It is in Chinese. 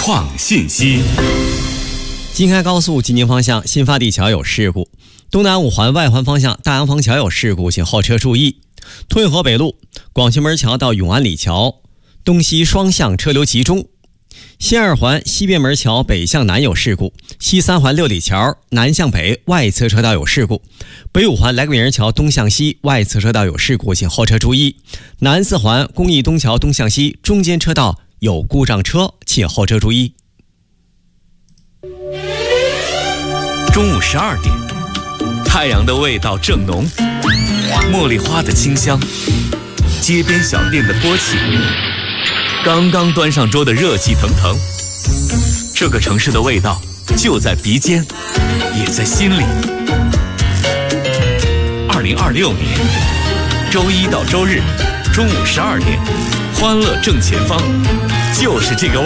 创信息。 京开高速济宁方向新发地桥有事故，东南五环外环方向大洋坊桥有事故，请后车注意。退河北路广渠门桥到永安里桥东西双向车流集中。西二环西便门桥北向南有事故，西三环六里桥南向北外侧车道有事故，北五环来个营桥东向西外侧车道有事故，请后车注意。南四环公益东桥东向西中间车道有故障车，请后车注意。 中午12点，太阳的味道正浓，茉莉花的清香，街边小店的波气，刚刚端上桌的热气腾腾。这个城市的味道就在鼻尖，也在心里。2026年周一到周日中午12点，欢乐正前方，就是这个味儿。